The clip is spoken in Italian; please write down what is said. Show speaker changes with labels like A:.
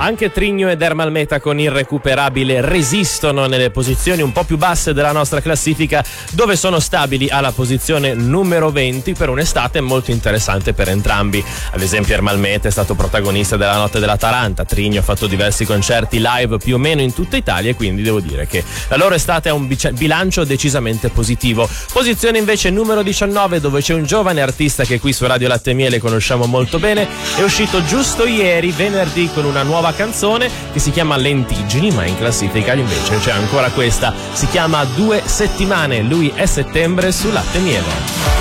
A: Anche Trigno ed Ermalmeta con Irrecuperabile resistono nelle posizioni un po' più basse della nostra classifica, dove sono stabili alla posizione numero 20 per un'estate molto interessante per entrambi. Ad esempio Ermalmeta è stato protagonista della Notte della Taranta, Trigno ha fatto diversi concerti live più o meno in tutta Italia e quindi devo dire che la loro estate ha un bilancio decisamente positivo. Posizione invece numero 19, dove c'è un giovane artista che qui su Radio Latte e Miele conosciamo molto bene, è uscito giusto ieri, venerdì, con una nuova canzone che si chiama Lentiggini, ma in classifica invece c'è ancora questa, si chiama 2 settimane, lui è Settembre su Latte e Miele.